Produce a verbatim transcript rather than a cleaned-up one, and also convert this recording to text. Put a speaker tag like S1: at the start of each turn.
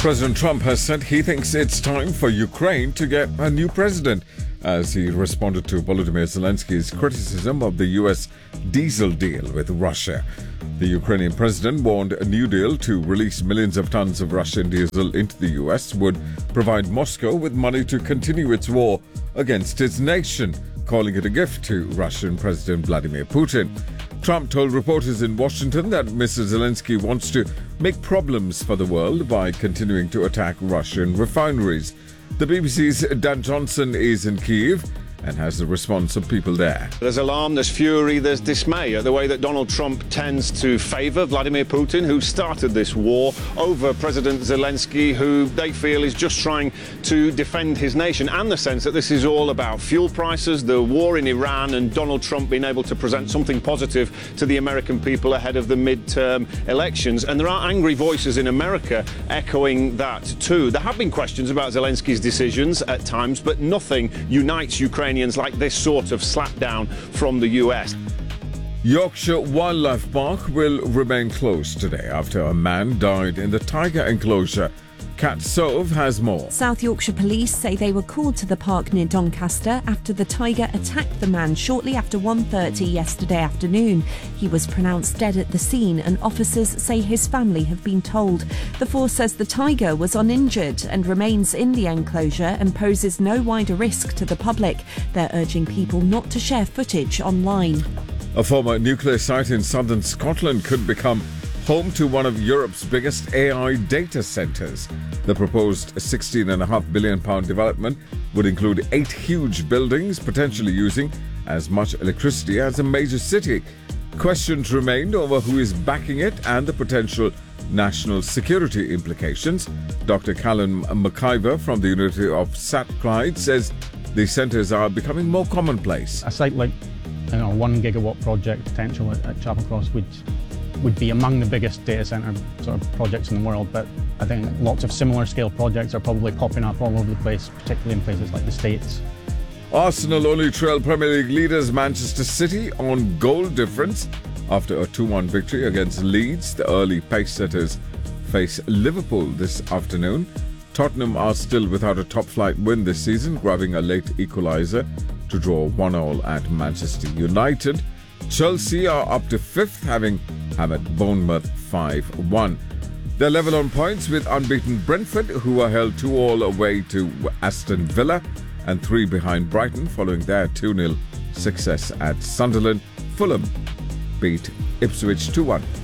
S1: President Trump has said he thinks it's time for Ukraine to get a new president as he responded to Volodymyr Zelensky's criticism of the U S diesel deal with Russia. The Ukrainian president warned a new deal to release millions of tons of Russian diesel into the U S would provide Moscow with money to continue its war against its nation, calling it a gift to Russian President Vladimir Putin. Trump told reporters in Washington that Mister Zelensky wants to make problems for the world by continuing to attack Russian refineries. The B B C's Dan Johnson is in Kyiv and has the response of people there.
S2: There's alarm, there's fury, there's dismay at the way that Donald Trump tends to favour Vladimir Putin, who started this war, over President Zelensky, who they feel is just trying to defend his nation, and the sense that this is all about fuel prices, the war in Iran, and Donald Trump being able to present something positive to the American people ahead of the midterm elections. And there are angry voices in America echoing that too. There have been questions about Zelensky's decisions at times, but nothing unites Ukraine like this sort of slapdown from the U S.
S1: Yorkshire Wildlife Park will remain closed today after a man died in the tiger enclosure. Kat Sove has more.
S3: South Yorkshire Police say they were called to the park near Doncaster after the tiger attacked the man shortly after one thirty yesterday afternoon. He was pronounced dead at the scene and officers say his family have been told. The force says the tiger was uninjured and remains in the enclosure and poses no wider risk to the public. They're urging people not to share footage online.
S1: A former nuclear site in southern Scotland could become home to one of Europe's biggest A I data centres. The proposed sixteen point five billion pounds development would include eight huge buildings, potentially using as much electricity as a major city. Questions remained over who is backing it and the potential national security implications. Doctor Callum McIver from the University of Strathclyde says these centres are becoming more commonplace.
S4: A site like you know, a one gigawatt project potential at, at Chappell-Cross would would be among the biggest data centre sort of projects in the world, but I think lots of similar scale projects are probably popping up all over the place, particularly in places like the States.
S1: Arsenal only trail Premier League leaders Manchester City on goal difference after a two one victory against Leeds. The early pace setters face Liverpool this afternoon. Tottenham are still without a top-flight win this season, grabbing a late equaliser to draw one all at Manchester United. Chelsea are up to fifth, having hammered Bournemouth five one. They're level on points with unbeaten Brentford, who are held two all away to Aston Villa, and three behind Brighton following their two nil success at Sunderland. Fulham beat Ipswich two one.